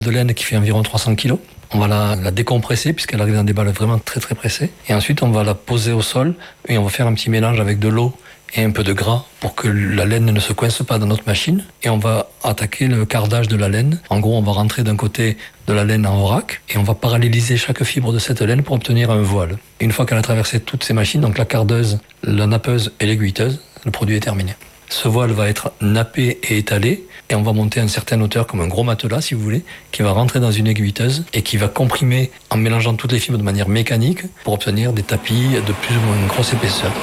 de laine qui fait environ 300 kg. On va la décompresser puisqu'elle arrive dans des balles vraiment très très pressées. Et ensuite, on va la poser au sol et on va faire un petit mélange avec de l'eau et un peu de gras pour que la laine ne se coince pas dans notre machine. Et on va attaquer le cardage de la laine. En gros, on va rentrer d'un côté de la laine en vrac et on va paralléliser chaque fibre de cette laine pour obtenir un voile. Et une fois qu'elle a traversé toutes ces machines, donc la cardeuse, la nappeuse et l'aiguilleuse, le produit est terminé. Ce voile va être nappé et étalé et on va monter à une certaine hauteur comme un gros matelas si vous voulez, qui va rentrer dans une aiguilleuse et qui va comprimer en mélangeant toutes les fibres de manière mécanique pour obtenir des tapis de plus ou moins grosse épaisseur.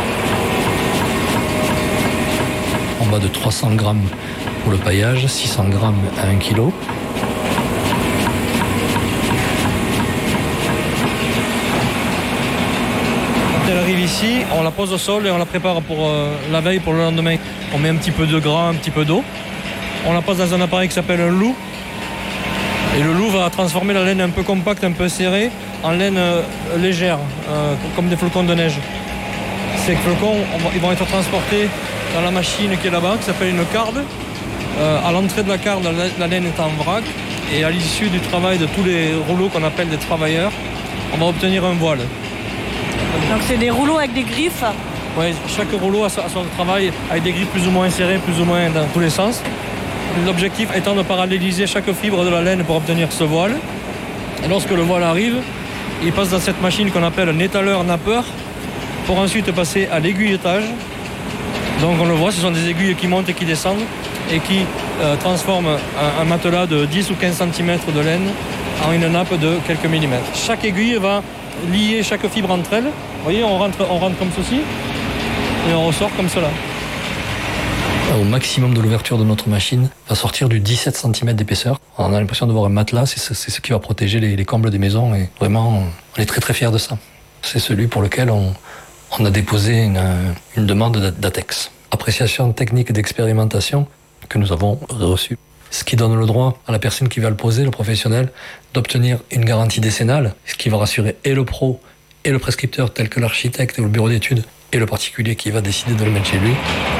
On va de 300 grammes pour le paillage, 600 grammes à 1 kg. Elle arrive ici, on la pose au sol et on la prépare pour la veille, pour le lendemain. On met un petit peu de gras, un petit peu d'eau. On la passe dans un appareil qui s'appelle un loue. Et le loue va transformer la laine un peu compacte, un peu serrée, en laine légère, comme des flocons de neige. Ces flocons, ils vont être transportés dans la machine qui est là-bas, qui s'appelle une carde. À l'entrée de la carde, la laine est en vrac. Et à l'issue du travail de tous les rouleaux qu'on appelle des travailleurs, on va obtenir un voile. Donc c'est des rouleaux avec des griffes? Oui, chaque rouleau a son travail avec des griffes plus ou moins serrées, plus ou moins dans tous les sens. L'objectif étant de paralléliser chaque fibre de la laine pour obtenir ce voile. Et lorsque le voile arrive, il passe dans cette machine qu'on appelle un étaleur-nappeur pour ensuite passer à l'aiguilletage. Donc on le voit, ce sont des aiguilles qui montent et qui descendent et qui transforment un matelas de 10 ou 15 cm de laine en une nappe de quelques millimètres. Chaque aiguille va lier chaque fibre entre elles. Vous voyez, on rentre comme ceci et on ressort comme cela. Au maximum de l'ouverture de notre machine va sortir du 17 cm d'épaisseur. On a l'impression de voir un matelas, c'est ce qui va protéger les combles des maisons et vraiment on est très très fiers de ça. C'est celui pour lequel on a déposé une demande d'ATEX. Appréciation technique d'expérimentation que nous avons reçue. Ce qui donne le droit à la personne qui va le poser, le professionnel, d'obtenir une garantie décennale, ce qui va rassurer et le pro et le prescripteur tel que l'architecte ou le bureau d'études et le particulier qui va décider de le mettre chez lui.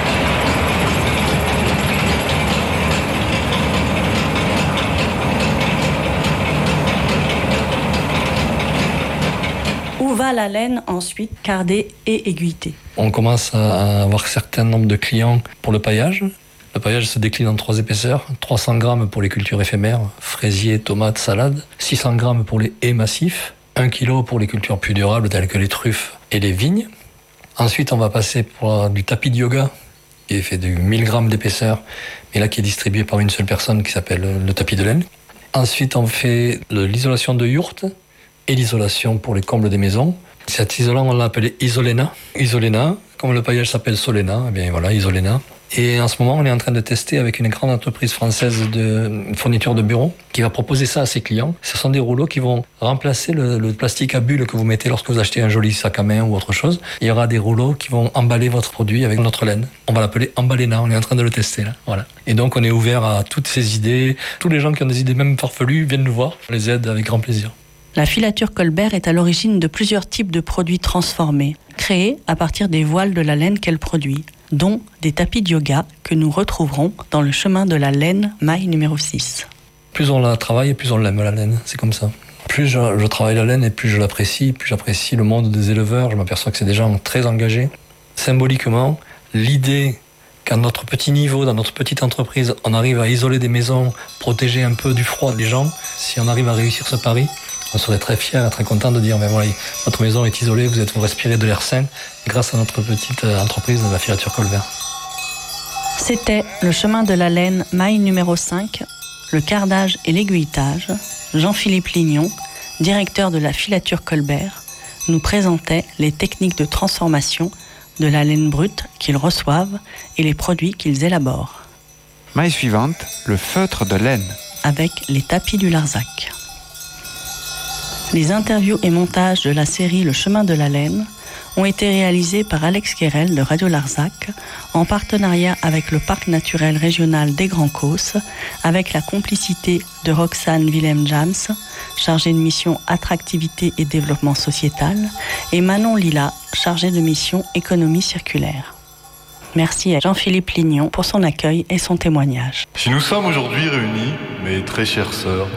Où va la laine ensuite cardée et aiguilletée? On commence à avoir un certain nombre de clients pour le paillage. Le paillage se décline en 3 épaisseurs, 300 grammes pour les cultures éphémères, fraisiers, tomates, salades, 600 grammes pour les haies massifs, 1 kg pour les cultures plus durables telles que les truffes et les vignes. Ensuite, on va passer pour du tapis de yoga, qui est fait de 1000 grammes d'épaisseur, mais là qui est distribué par une seule personne qui s'appelle le tapis de laine. Ensuite, on fait l'isolation de yourte et l'isolation pour les combles des maisons. Cet isolant, on l'a appelé Isolena. Isolena, comme le paillage s'appelle Solena, eh bien voilà, Isolena. Et en ce moment, on est en train de tester avec une grande entreprise française de fourniture de bureaux qui va proposer ça à ses clients. Ce sont des rouleaux qui vont remplacer le plastique à bulles que vous mettez lorsque vous achetez un joli sac à main ou autre chose. Il y aura des rouleaux qui vont emballer votre produit avec notre laine. On va l'appeler Emballena, on est en train de le tester là. Voilà. Et donc, on est ouvert à toutes ces idées. Tous les gens qui ont des idées même farfelues viennent nous voir. On les aide avec grand plaisir. La filature Colbert est à l'origine de plusieurs types de produits transformés, créés à partir des voiles de la laine qu'elle produit, dont des tapis de yoga que nous retrouverons dans le chemin de la laine, maille numéro 6. Plus on la travaille, plus on l'aime la laine, c'est comme ça. Plus je travaille la laine et plus je l'apprécie, plus j'apprécie le monde des éleveurs, je m'aperçois que c'est des gens très engagés. Symboliquement, l'idée qu'à notre petit niveau, dans notre petite entreprise, on arrive à isoler des maisons, protéger un peu du froid des gens, si on arrive à réussir ce pari, on serait très fiers et très contents de dire, voilà, votre maison est isolée, vous respirez de l'air sain grâce à notre petite entreprise de la filature Colbert. C'était le chemin de la laine, maille numéro 5, le cardage et l'aiguilletage. Jean-Philippe Lignon, directeur de la filature Colbert, nous présentait les techniques de transformation de la laine brute qu'ils reçoivent et les produits qu'ils élaborent. Maille suivante, le feutre de laine. Avec les tapis du Larzac. Les interviews et montages de la série Le chemin de la laine ont été réalisés par Alex Querel de Radio Larzac en partenariat avec le Parc naturel régional des Grands Causses, avec la complicité de Roxane Willem-Jams, chargée de mission attractivité et développement sociétal, et Manon Lila, chargée de mission économie circulaire. Merci à Jean-Philippe Lignon pour son accueil et son témoignage. Si nous sommes aujourd'hui réunis, mes très chères sœurs,